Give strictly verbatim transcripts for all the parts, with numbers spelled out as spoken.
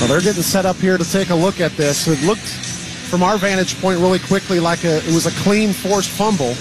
Well, they're getting set up here to take a look at this. It looked, from our vantage point, really quickly like a, it was a clean, forced fumble.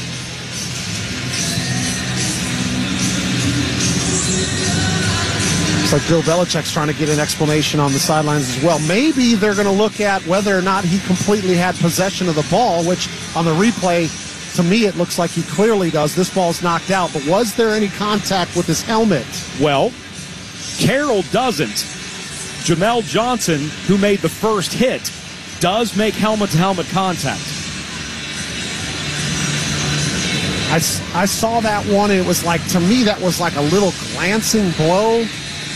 Looks like Bill Belichick's trying to get an explanation on the sidelines as well. Maybe they're going to look at whether or not he completely had possession of the ball, which on the replay, to me, it looks like he clearly does. This ball's knocked out, but was there any contact with his helmet? Well, Carroll doesn't. Jamel Johnson, who made the first hit, does make helmet-to-helmet contact. I, I saw that one, and it was like, to me, that was like a little glancing blow.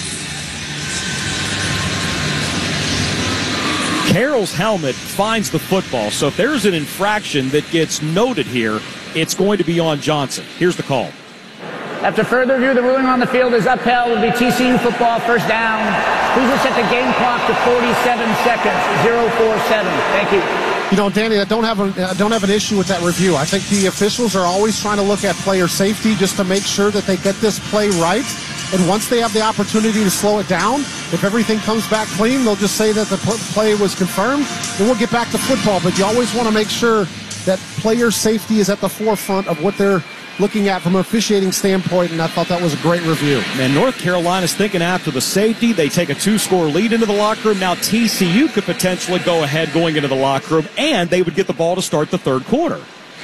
Carroll's helmet finds the football, so if there's an infraction that gets noted here, it's going to be on Johnson. Here's the call. After further review, the ruling on the field is upheld. It'll be T C U football, first down. Please set the game clock to forty-seven seconds, zero four seven. Thank you. You know, Danny, I don't have a, I don't have an issue with that review. I think the officials are always trying to look at player safety just to make sure that they get this play right. And once they have the opportunity to slow it down, if everything comes back clean, they'll just say that the play was confirmed, and we'll get back to football. But you always want to make sure that player safety is at the forefront of what they're looking at from an officiating standpoint, and I thought that was a great review. And North Carolina's thinking after the safety, they take a two-score lead into the locker room. Now T C U could potentially go ahead going into the locker room, and they would get the ball to start the third quarter.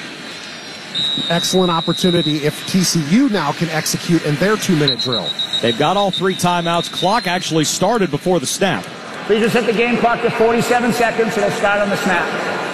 Excellent opportunity if T C U now can execute in their two-minute drill. They've got all three timeouts. Clock actually started before the snap. Please just set the game clock to forty-seven seconds. It'll start on the snap.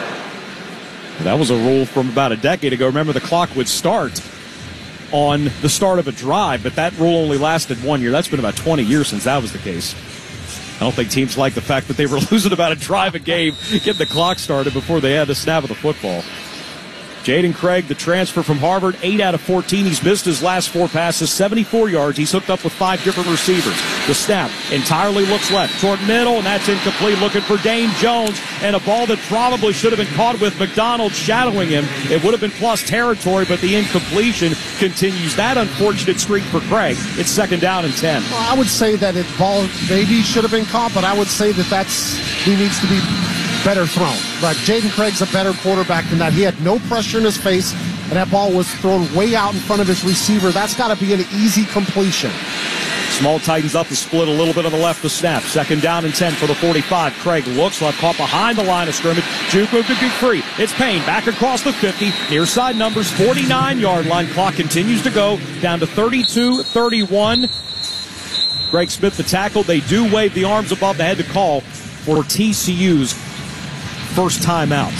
That was a rule from about a decade ago. Remember, the clock would start on the start of a drive, but that rule only lasted one year. That's been about twenty years since that was the case. I don't think teams like the fact that they were losing about a drive a game, getting the clock started before they had the snap of the football. Jaden Craig, the transfer from Harvard, eight out of fourteen. He's missed his last four passes, seventy-four yards. He's hooked up with five different receivers. The snap entirely looks left, toward middle, and that's incomplete. Looking for Dane Jones, and a ball that probably should have been caught with McDonald shadowing him. It would have been plus territory, but the incompletion continues that unfortunate streak for Craig. It's second down and ten. Well, I would say that it ball maybe should have been caught, but I would say that that's he needs to be better thrown. But Jaden Craig's a better quarterback than that. He had no pressure in his face, and that ball was thrown way out in front of his receiver. That's got to be an easy completion. Small tightens up the split a little bit on the left to snap. Second down and ten for the forty-five. Craig looks left, caught behind the line of scrimmage. Juco could be free. It's Payne back across the fifty. Near side numbers, forty-nine-yard line. Clock continues to go down to thirty-two thirty-one. Greg Smith, the tackle. They do wave the arms above the head to call for T C U's first timeout.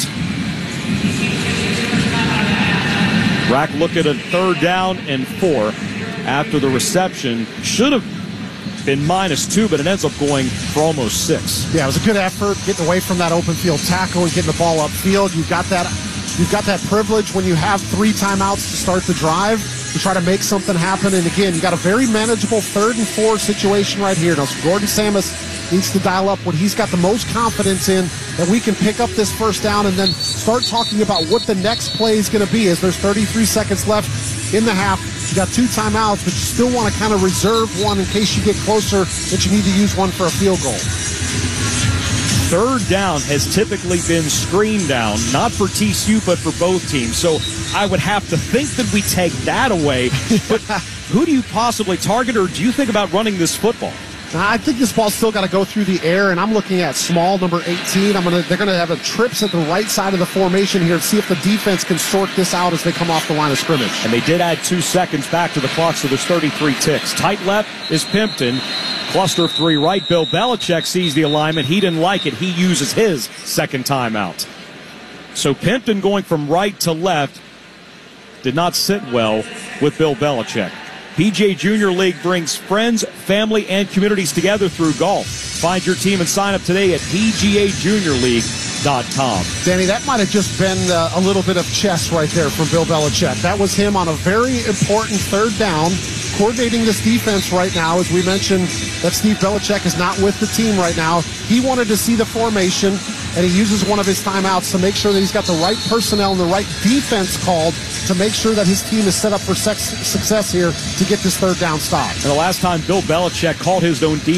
Rack look at a third down and four after the reception. Should have been minus two, but it ends up going for almost six. Yeah, it was a good effort getting away from that open field tackle and getting the ball upfield. You've got that, you've got that privilege when you have three timeouts to start the drive to try to make something happen. And again, you got a very manageable third and four situation right here. Now, so Gordon Samus needs to dial up what he's got the most confidence in, that we can pick up this first down and then start talking about what the next play is going to be, as there's thirty-three seconds left in the half. You got two timeouts, but you still want to kind of reserve one in case you get closer that you need to use one for a field goal. Third down has typically been screen down, not for T C U, but for both teams. So I would have to think that we take that away. But who do you possibly target, or do you think about running this football? I think this ball's still got to go through the air, and I'm looking at small, number eighteen. I'm gonna, they're going to have a trips at the right side of the formation here to see if the defense can sort this out as they come off the line of scrimmage. And they did add two seconds back to the clock, so there's thirty-three ticks. Tight left is Pimpton. Cluster of three right. Bill Belichick sees the alignment. He didn't like it. He uses his second timeout. So Pimpton going from right to left did not sit well with Bill Belichick. P G A Junior League brings friends, family, and communities together through golf. Find your team and sign up today at P G A Junior League dot com. Danny, that might have just been uh, a little bit of chess right there from Bill Belichick. That was him on a very important third down, coordinating this defense right now. As we mentioned, that Steve Belichick is not with the team right now. He wanted to see the formation, and he uses one of his timeouts to make sure that he's got the right personnel and the right defense called to make sure that his team is set up for success here to get this third down stop. And the last time Bill Belichick called his own defense,